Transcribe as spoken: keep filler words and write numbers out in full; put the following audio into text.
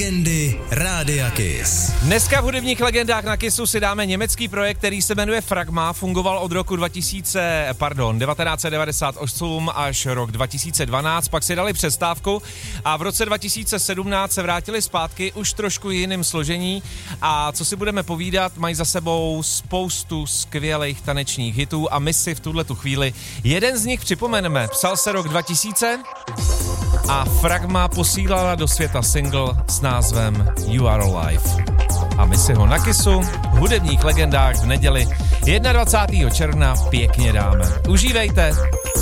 Legendy Rádia Kiss. Dneska v hudebních legendách na Kissu si dáme německý projekt, který se jmenuje Fragma. Fungoval od roku dva tisíce, pardon, devatenáct set devadesát osm až rok dva tisíce dvanáct, pak si dali přestávku a v roce dva tisíce sedmnáct se vrátili zpátky už trošku jiným složení a co si budeme povídat, mají za sebou spoustu skvělých tanečních hitů a my si v tuhletu chvíli jeden z nich připomeneme. Psal se rok dva tisíce a Fragma posílala do světa single s názvem You Are Alive. A my si ho na Kissu v hudebních legendách v neděli dvacátého prvního června pěkně dáme. Užívejte!